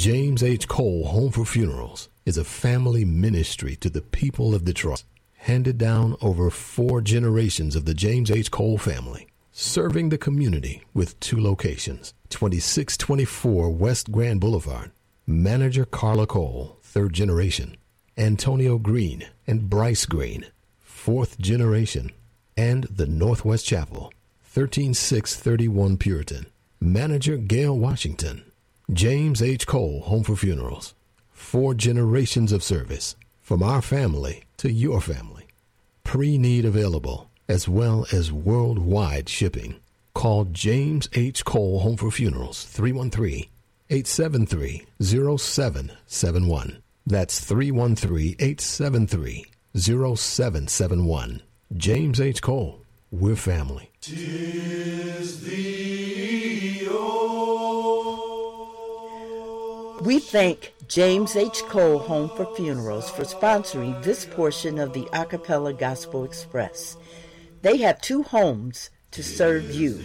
James H. Cole Home for Funerals is a family ministry to the people of Detroit, handed down over 4 generations of the James H. Cole family, serving the community with 2 locations, 2624 West Grand Boulevard. Manager Carla Cole, 3rd generation, Antonio Green and Bryce Green, 4th generation, and the Northwest Chapel, 13631 Puritan. Manager Gail Washington. James H. Cole Home for Funerals. 4 generations of service, from our family to your family. Pre-need available, as well as worldwide shipping. Call James H. Cole Home for Funerals, 313-873-0771. That's 313-873-0771. James H. Cole, we're family. 'Tis thee, We thank James H. Cole Home for Funerals for sponsoring this portion of the Acapella Gospel Express. They have 2 homes to serve you,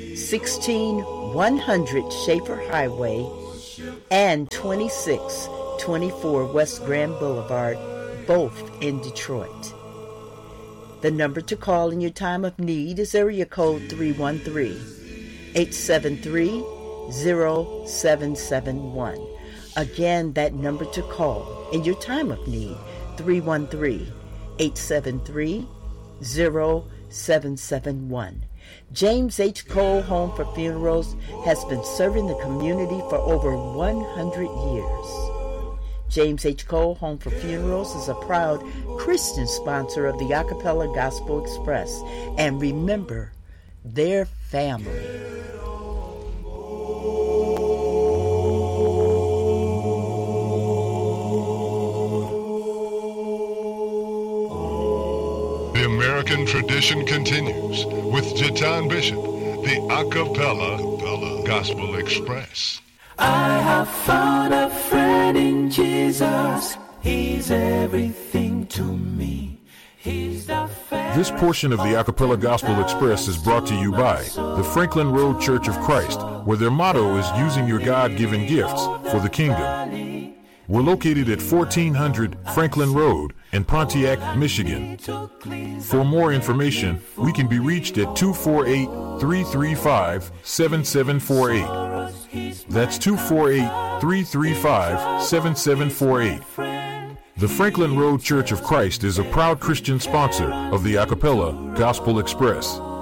16100 Schaefer Highway and 2624 West Grand Boulevard, both in Detroit. The number to call in your time of need is area code 313-873-0771. Again, that number to call in your time of need, 313-873-0771. James H. Cole Home for Funerals has been serving the community for over 100 years. James H. Cole Home for Funerals is a proud Christian sponsor of the Acapella Gospel Express. And remember, they're family. The American tradition continues with Jatan Bishop, the Acapella Gospel Express. I have found a friend in Jesus. He's everything to me. He's the This portion of the Acapella Gospel Express is brought to you by the Franklin Road Church of Christ, where their motto is using your God-given gifts for the kingdom. We're located at 1400 Franklin Road in Pontiac, Michigan. For more information, we can be reached at 248-335-7748. That's 248-335-7748. The Franklin Road Church of Christ is a proud Christian sponsor of the Acapella Gospel Express.